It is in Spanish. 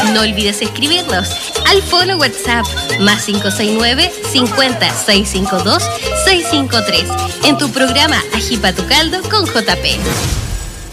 No olvides escribirnos al fono WhatsApp más 569 50 652 653 en tu programa Ajipa tu Caldo con JP.